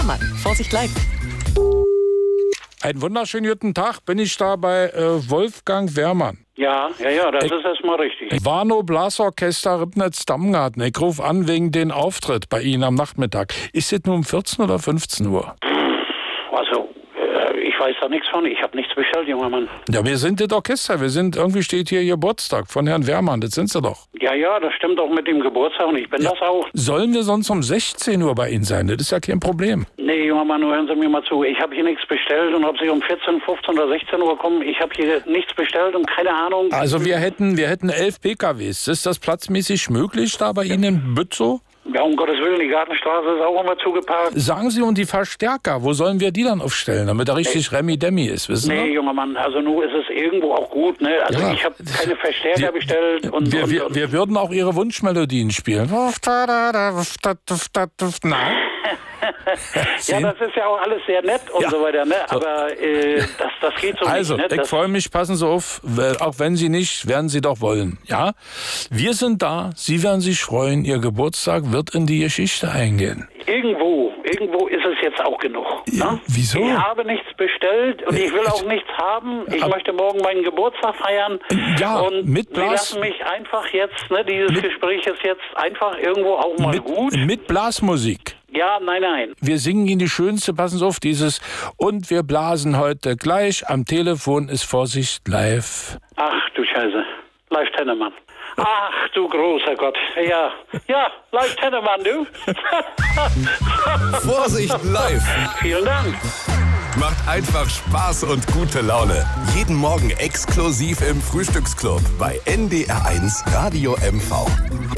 Wehrmann. Vorsicht live. Einen wunderschönen guten Tag. Bin ich da bei Wolfgang Wehrmann? Ja, das ist erstmal richtig. Warnow Blasorchester Ribnitz-Dammgarten. Ich rufe an wegen den Auftritt bei Ihnen am Nachmittag. Ist es nur um 14 oder 15 Uhr? Also, ich weiß da nichts von. Ich habe nichts bestellt, junger Mann. Ja, wir sind das Orchester. Irgendwie steht hier Geburtstag von Herrn Wehrmann. Das sind Sie doch. Ja, das stimmt auch mit dem Geburtstag und ich bin das auch. Sollen wir sonst um 16 Uhr bei Ihnen sein? Das ist ja kein Problem. Nee, junger Mann, nur hören Sie mir mal zu. Ich habe hier nichts bestellt und ob Sie um 14, 15 oder 16 Uhr kommen, ich habe hier nichts bestellt und keine Ahnung. Also wir hätten 11 PKWs. Ist das platzmäßig möglich da bei Ihnen in Bützow? Ja, um Gottes Willen, die Gartenstraße ist auch immer zugeparkt. Sagen Sie, und die Verstärker, wo sollen wir die dann aufstellen, damit er richtig Remi-Demi ist, wissen Sie? Nee, junger Mann, also nur ist es irgendwo auch gut, ne? Also Ja. ich habe keine Verstärker bestellt und Wir würden auch Ihre Wunschmelodien spielen. Na? Ja, das ist ja auch alles sehr nett und so weiter, ne? Aber das geht so Also, nicht, ne? ich freue mich, passen Sie auf, auch wenn Sie nicht, werden Sie doch wollen, ja? Wir sind da, Sie werden sich freuen, Ihr Geburtstag wird in die Geschichte eingehen. Irgendwo ist es jetzt auch genug. Ja, Ne? wieso? Ich habe nichts bestellt und ich will auch nichts haben. Ich möchte morgen meinen Geburtstag feiern. Ja, und mit Sie lassen mich einfach jetzt, ne, dieses Gespräch ist jetzt einfach irgendwo auch mal gut. Mit Blasmusik. Ja, nein. Wir singen Ihnen die schönste, passen Sie auf, dieses und wir blasen heute gleich, am Telefon ist Vorsicht live. Ach du Scheiße, Live Tennemann. Ach du großer Gott, ja, Live Tennemann, du. Vorsicht live. Vielen Dank. Macht einfach Spaß und gute Laune. Jeden Morgen exklusiv im Frühstücksclub bei NDR1 Radio MV.